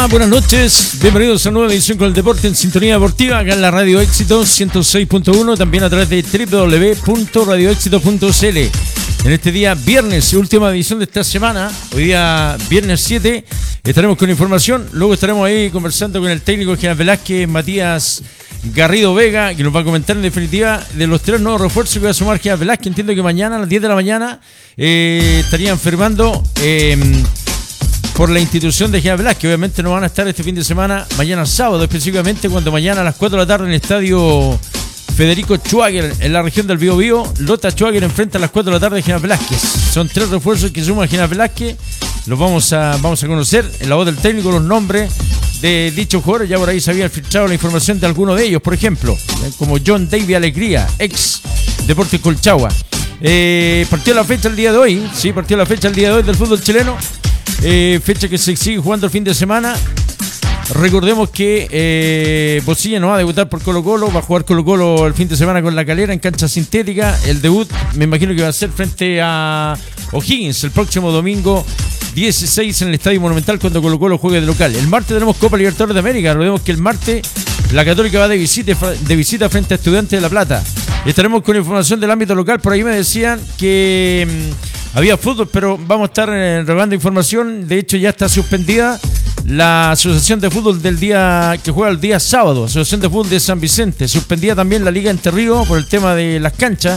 Hola, buenas noches, bienvenidos a una nueva edición con el deporte en sintonía deportiva, acá en la Radio Éxito 106.1, también a través de www.radioexito.cl. En este día viernes, última edición de esta semana, hoy día viernes 7, estaremos con información, luego estaremos ahí conversando con el técnico General Velázquez, Matías Garrido Vega, que nos va a comentar en definitiva de los 3 nuevos refuerzos que va a sumar General Velázquez. Entiendo que mañana a las 10 de la mañana estaría enfermando por la institución de General Velázquez. Obviamente no van a estar este fin de semana, mañana sábado específicamente, cuando mañana a las 4 de la tarde en el estadio Federico Schwager, en la región del Biobío, Lota Schwager enfrenta a las 4 de la tarde a General Velázquez. Son 3 refuerzos que suma General Velázquez. Los vamos a conocer en la voz del técnico, los nombres de dichos jugadores. Ya por ahí se había filtrado la información de alguno de ellos, por ejemplo, como John Davy Alegría, ex Deportes Colchagua. Partió la fecha el día de hoy, sí, partió la fecha el día de hoy del fútbol chileno. Fecha que se sigue jugando el fin de semana. Recordemos que Bocilla no va a debutar por Colo-Colo, va a jugar Colo-Colo el fin de semana con La Calera en cancha sintética. El debut me imagino que va a ser frente a O'Higgins el próximo domingo 16 en el Estadio Monumental cuando Colo-Colo juegue de local. El martes tenemos Copa Libertadores de América. Recordemos que el martes la Católica va de visita frente a Estudiantes de La Plata. Estaremos con información del ámbito local. Por ahí me decían que había fútbol, pero vamos a estar revelando información. De hecho ya está suspendida la asociación de fútbol del día que juega el día sábado, asociación de fútbol de San Vicente. Suspendida también la Liga Entre Ríos por el tema de las canchas.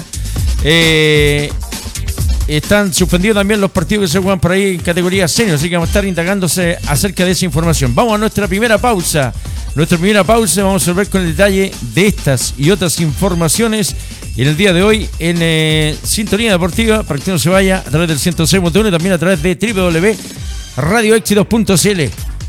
Están suspendidos también los partidos que se juegan por ahí en categoría senior, así que vamos a estar indagándose acerca de esa información. Vamos a nuestra primera pausa. Vamos a ver con el detalle de estas y otras informaciones en el día de hoy en Sintonía Deportiva, para que usted no se vaya, a través del 106.1 y también a través de www.radioexitos.cl.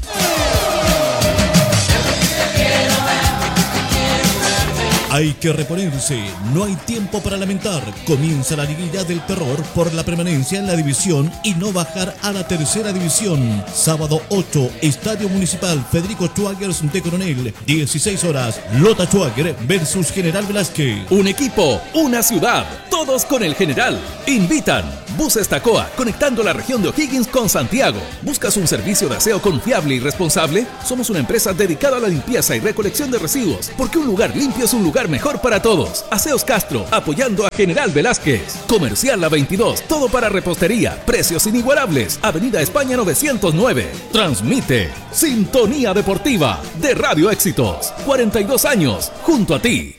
Hay que reponerse, no hay tiempo para lamentar. Comienza la liguilla del terror por la permanencia en la división y no bajar a la tercera división. Sábado 8, Estadio Municipal Federico Schwager de Coronel, 16 horas, Lota Schwager versus General Velázquez. Un equipo, una ciudad, todos con el General. Invitan Buses Tacoa, conectando la región de O'Higgins con Santiago. ¿Buscas un servicio de aseo confiable y responsable? Somos una empresa dedicada a la limpieza y recolección de residuos, porque un lugar limpio es un lugar mejor para todos. Aseos Castro, apoyando a General Velázquez. Comercial La 22, todo para repostería, precios inigualables. Avenida España 909. Transmite Sintonía Deportiva de Radio Éxitos. 42 años, junto a ti.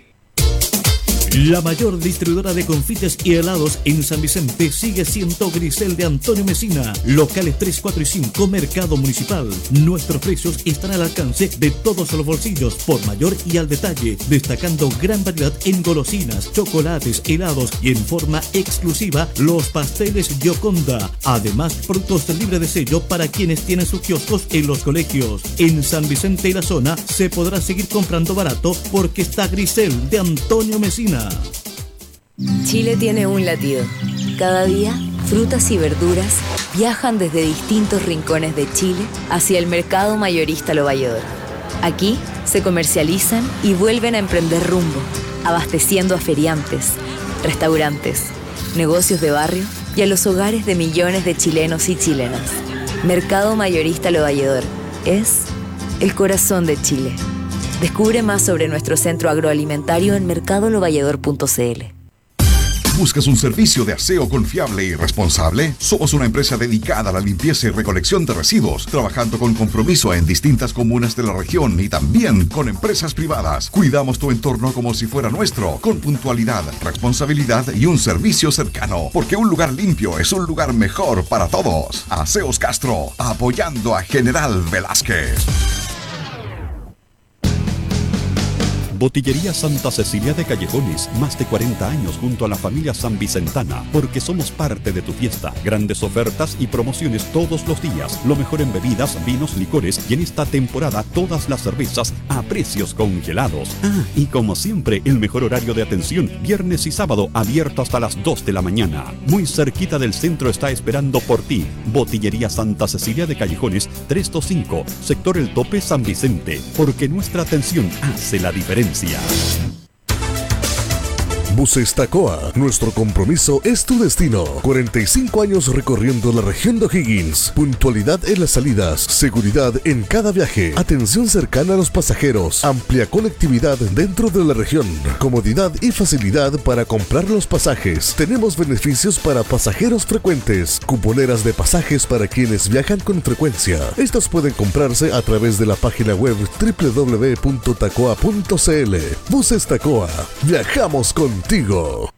La mayor distribuidora de confites y helados en San Vicente sigue siendo Grisel de Antonio Mesina. Locales 3, 4 y 5, Mercado Municipal. Nuestros precios están al alcance de todos los bolsillos, por mayor y al detalle, destacando gran variedad en golosinas, chocolates, helados y en forma exclusiva los pasteles Gioconda. Además, productos libres de sello para quienes tienen sus kioscos en los colegios. En San Vicente y la zona se podrá seguir comprando barato porque está Grisel de Antonio Mesina. Chile tiene un latido. Cada día, frutas y verduras viajan desde distintos rincones de Chile hacia el mercado mayorista Lo Valledor. Aquí se comercializan y vuelven a emprender rumbo, abasteciendo a feriantes, restaurantes, negocios de barrio y a los hogares de millones de chilenos y chilenas. Mercado mayorista Lo Valledor es el corazón de Chile. Descubre más sobre nuestro centro agroalimentario en mercadolovalledor.cl. ¿Buscas un servicio de aseo confiable y responsable? Somos una empresa dedicada a la limpieza y recolección de residuos, trabajando con compromiso en distintas comunas de la región y también con empresas privadas. Cuidamos tu entorno como si fuera nuestro, con puntualidad, responsabilidad y un servicio cercano, porque un lugar limpio es un lugar mejor para todos. Aseos Castro, apoyando a General Velázquez. Botillería Santa Cecilia de Callejones, más de 40 años junto a la familia sanvicentana, porque somos parte de tu fiesta. Grandes ofertas y promociones todos los días, lo mejor en bebidas, vinos, licores y en esta temporada todas las cervezas a precios congelados. Y como siempre, el mejor horario de atención, viernes y sábado, abierto hasta las 2 de la mañana. Muy cerquita del centro está esperando por ti. Botillería Santa Cecilia de Callejones, 325, sector El Tope, San Vicente, porque nuestra atención hace la diferencia. Buses Tacoa, nuestro compromiso es tu destino. 45 años recorriendo la región de O'Higgins. Puntualidad en las salidas, seguridad en cada viaje, atención cercana a los pasajeros, amplia conectividad dentro de la región, comodidad y facilidad para comprar los pasajes. Tenemos beneficios para pasajeros frecuentes, cuponeras de pasajes para quienes viajan con frecuencia. Estas pueden comprarse a través de la página web www.tacoa.cl. Buses Tacoa, viajamos contigo.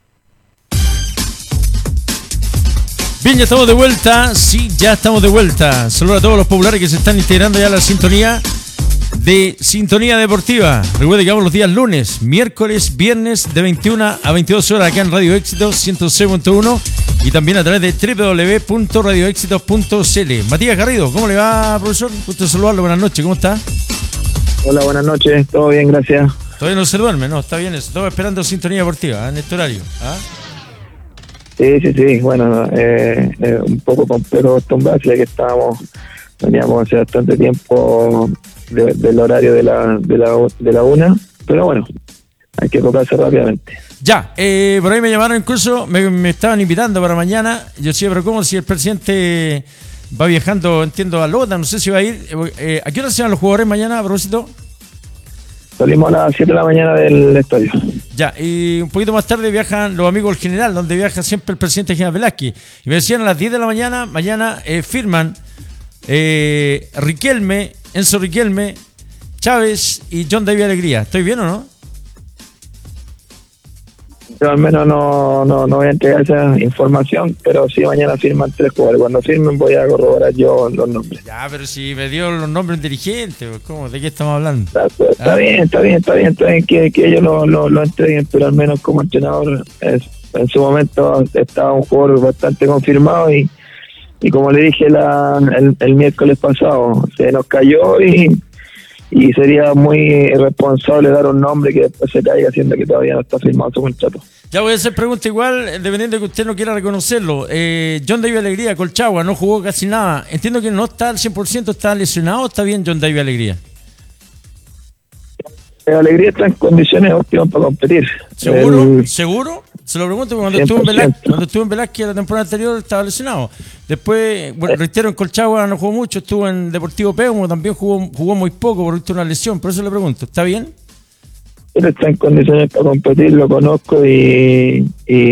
Bien, ya estamos de vuelta. Sí, ya estamos de vuelta. Saludos a todos los populares que se están integrando ya a la sintonía de Sintonía Deportiva. Recuerden que vamos los días lunes, miércoles, viernes de 21 a 22 horas acá en Radio Éxitos 106.1 y también a través de www.radioéxitos.cl. Matías Garrido, ¿cómo le va, profesor? Gusto saludarlo, buenas noches, ¿cómo está? Hola, buenas noches, todo bien, gracias. Todavía no se duerme, no, está bien eso. Estaba esperando Sintonía Deportiva en este horario. ¿Ah? Sí, bueno, un poco complejo acostumbrado, ya que veníamos hace bastante tiempo del horario de la una, pero bueno, hay que tocarse rápidamente. Ya, por ahí me llamaron incluso, me estaban invitando para mañana. Yo decía, pero ¿cómo si el presidente va viajando, entiendo, a Lota? No sé si va a ir. ¿A qué hora se van los jugadores mañana, a propósito? Salimos a las 7 de la mañana del estadio. Ya, y un poquito más tarde viajan los amigos del general, donde viaja siempre el presidente General Velázquez. Y me decían a las 10 de la mañana, mañana firman Riquelme, Enzo Riquelme, Chávez y John David Alegría. ¿Estoy bien o no? Yo al menos no voy a entregar esa información, pero sí mañana firman 3 jugadores. Cuando firmen voy a corroborar yo los nombres. Ya, pero si me dio los nombres dirigentes, ¿cómo? ¿De qué estamos hablando? Está bien que ellos lo entreguen, pero al menos como entrenador en su momento estaba un jugador bastante confirmado y como le dije el miércoles pasado, se nos cayó y sería muy irresponsable dar un nombre que después se caiga, siendo que todavía no está firmado su contrato. Ya voy a hacer pregunta igual, dependiendo de que usted no quiera reconocerlo. John David Alegría, Colchagua, no jugó casi nada. Entiendo que no está al 100%, está lesionado. ¿Está bien John David Alegría? Alegría está en condiciones óptimas para competir. ¿Seguro? Se lo pregunto porque cuando estuvo en Velázquez la temporada anterior estaba lesionado. Después, bueno, reitero, en Colchagua no jugó mucho, estuvo en Deportivo Peumo, también jugó muy poco por una lesión, por eso le pregunto, ¿está bien? Él está en condiciones para competir, lo conozco y